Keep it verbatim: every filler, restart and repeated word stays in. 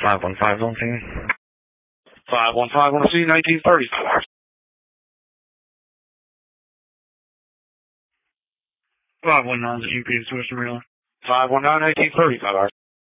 five one five on scene. five one five on scene, nineteen thirty-five hours. five one nine is U P S Western Maryland. five one nine, nineteen thirty-five hours.